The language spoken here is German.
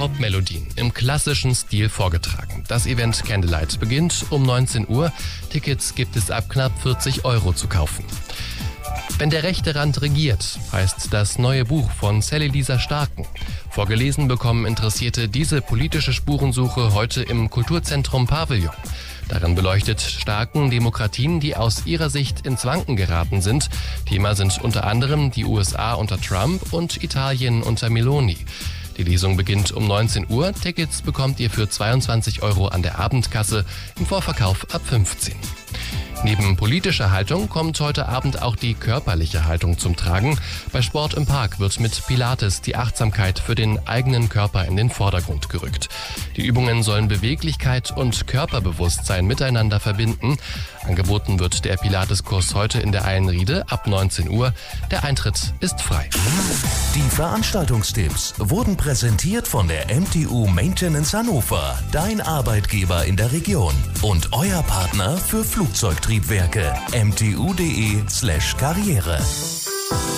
Popmelodien im klassischen Stil vorgetragen. Das Event Candlelight beginnt um 19 Uhr. Tickets gibt es ab knapp 40 € zu kaufen. Wenn der rechte Rand regiert, heißt das neue Buch von Sally Lisa Starken. Vorgelesen bekommen Interessierte diese politische Spurensuche heute im Kulturzentrum Pavillon. Darin beleuchtet Starken Demokratien, die aus ihrer Sicht ins Wanken geraten sind. Thema sind unter anderem die USA unter Trump und Italien unter Meloni. Die Lesung beginnt um 19 Uhr. Tickets bekommt ihr für 22 € an der Abendkasse, im Vorverkauf ab 15. Neben politischer Haltung kommt heute Abend auch die körperliche Haltung zum Tragen. Bei Sport im Park wird mit Pilates die Achtsamkeit für den eigenen Körper in den Vordergrund gerückt. Die Übungen sollen Beweglichkeit und Körperbewusstsein miteinander verbinden. Angeboten wird der Pilateskurs heute in der Eilenriede ab 19 Uhr. Der Eintritt ist frei. Die Veranstaltungstipps wurden präsentiert von der MTU Maintenance Hannover, dein Arbeitgeber in der Region und euer Partner für Flugzeugtriebwerke. mtu.de/karriere